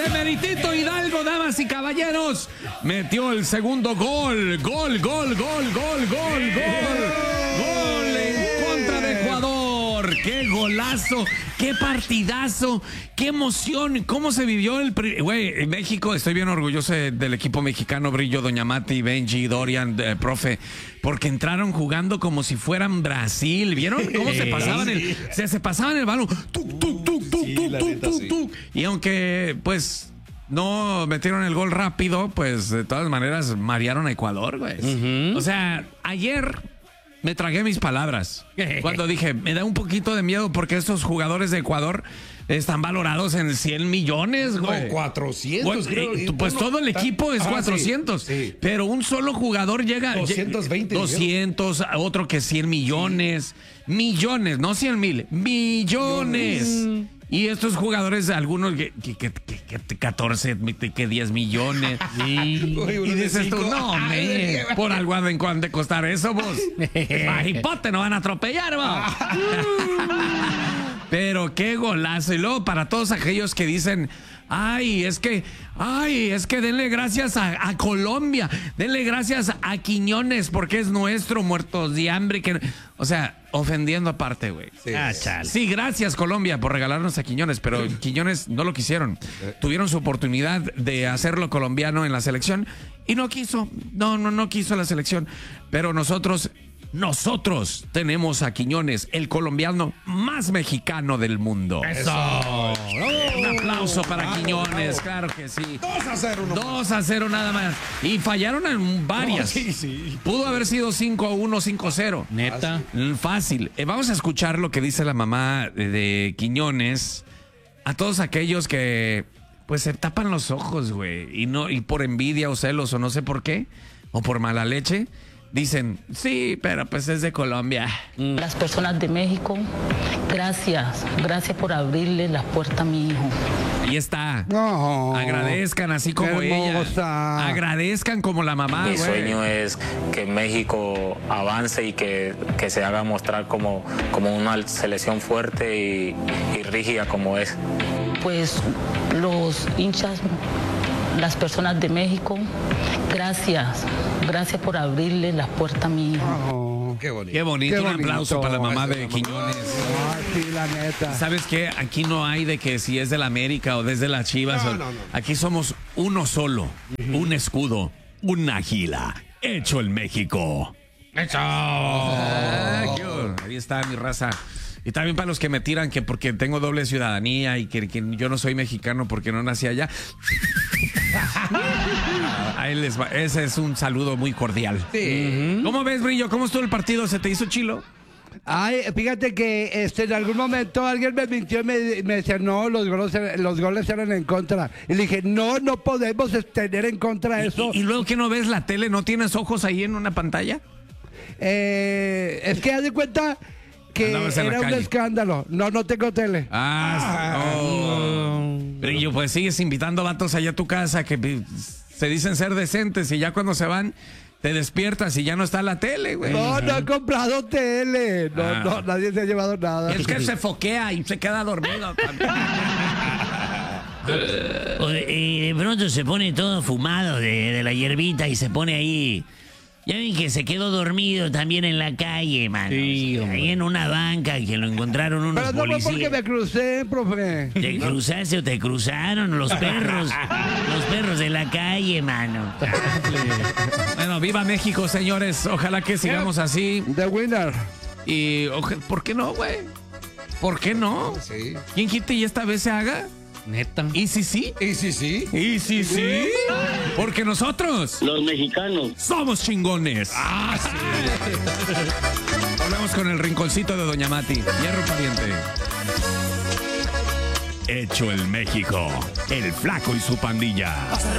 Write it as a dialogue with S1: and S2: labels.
S1: de Meritito Hidalgo, damas y caballeros. Metió el segundo gol. Gol en contra de Ecuador. ¡Qué golazo! ¡Qué partidazo! ¡Qué emoción! ¿Cómo se vivió el... Güey, en México, estoy bien orgulloso del equipo mexicano. Brillo, Doña Mati, Benji, Dorian, profe, porque entraron jugando como si fueran Brasil. ¿Vieron cómo se pasaban se pasaban el balón? Y aunque, pues, no metieron el gol rápido, pues, de todas maneras, marearon a Ecuador, güey. O sea, ayer... me tragué mis palabras cuando dije, me da un poquito de miedo porque estos jugadores de Ecuador están valorados en 100 millones, güey.
S2: No, 400, creo.
S1: Pues todo el equipo es 400,
S2: sí.
S1: Pero un solo jugador llega...
S2: 220.
S1: 200, otro que 100 millones. Sí. Millones, no 100,000, millones. Y estos jugadores, algunos que 14, que 10 millones. Sí. Y dices tú, no, por algo han de costar eso, vos. Hipote, no van a atropellar, vos. Pero qué golazo. Y luego para todos aquellos que dicen, ay, es que denle gracias a Colombia, denle gracias a Quiñones porque es nuestro, muertos de hambre. O sea, ofendiendo aparte, güey.
S2: Sí.
S1: Sí, gracias Colombia por regalarnos a Quiñones, pero Quiñones no lo quisieron. Tuvieron su oportunidad de hacerlo colombiano en la selección y no quiso. No quiso la selección. Pero nosotros tenemos a Quiñones, el colombiano más mexicano del mundo.
S2: ¡Eso!
S1: Un aplauso para Quiñones, claro que sí.
S2: 2-0.
S1: 2-0 nada más. Y fallaron en varias.
S2: Sí.
S1: Pudo haber sido 5-1, 5-0.
S3: Neta.
S1: Fácil. Vamos a escuchar lo que dice la mamá de Quiñones a todos aquellos que pues se tapan los ojos, güey, y por envidia o celos o no sé por qué, o por mala leche. Dicen, sí, pero pues es de Colombia.
S4: Las personas de México, gracias por abrirle la puerta a mi hijo.
S1: Ahí está.
S5: No.
S1: Agradezcan así como ella. Agradezcan como la mamá,
S6: Mi
S1: güey.
S6: sueño es que México avance y que se haga mostrar como una selección fuerte y rígida como es.
S4: Pues los hinchas, las personas de México, gracias por abrirle la puerta a mi hijo.
S5: Oh,
S2: Qué bonito.
S1: Qué bonito.
S5: Qué
S1: Un aplauso
S5: bonito.
S1: para la mamá
S2: Esa
S1: de
S2: mamá.
S1: Quiñones.
S5: sí, la neta.
S1: ¿Sabes qué? Aquí no hay de que si es de la América o desde las Chivas.
S2: No.
S1: Aquí somos uno solo, un escudo, un águila, hecho en México. ¡Eso! Ahí está mi raza. Y también para los que me tiran que porque tengo doble ciudadanía y que yo no soy mexicano porque no nací allá. Ahí les va. Ese es un saludo muy cordial.
S2: Sí.
S1: ¿Cómo ves, Brillo? ¿Cómo estuvo el partido? ¿Se te hizo chilo?
S5: Ay, fíjate que en algún momento alguien me mintió y me decía, no, los goles eran en contra. Y le dije, no podemos tener en contra eso.
S1: ¿Y luego que no ves la tele? ¿No tienes ojos ahí en una pantalla?
S5: Es que haz de cuenta que
S1: Andabas en la
S5: era un
S1: calle.
S5: escándalo. No tengo tele.
S1: Brillo, pues sigues invitando vatos allá a tu casa que se dicen ser decentes y ya cuando se van te despiertas y ya no está la tele, güey.
S5: No he comprado tele. No, nadie se ha llevado nada.
S1: Es que se foquea y se queda dormido.
S7: Y de pronto se pone todo fumado de la hierbita y se pone ahí. Ya ven que se quedó dormido también en la calle, mano.
S3: Sí, hombre.
S7: Ahí en una banca que lo encontraron unos
S5: Pero no fue porque
S7: policías.
S5: me crucé, profe.
S7: ¿Te cruzaste o te cruzaron los perros? Los perros de la calle, mano.
S1: Bueno, viva México, señores. Ojalá que sigamos así.
S5: The winner.
S1: Y ¿por qué no, güey? ¿Por qué no?
S2: Sí.
S1: ¿Quién quite y esta vez se haga?
S3: Neta.
S1: ¿Y si sí?
S2: Y sí.
S1: ¿Y si sí? Porque nosotros
S8: Los mexicanos.
S1: somos chingones. Volvemos con el rinconcito de Doña Mati. Hierro pariente. Hecho en México. El Flaco y su pandilla.